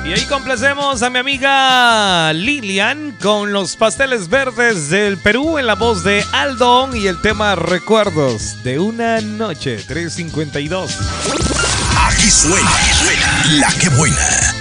Y ahí complacemos a mi amiga Lilian con los pasteles verdes del Perú en la voz de Aldón y el tema Recuerdos de una noche, 3:52. Aquí suena La Que Buena.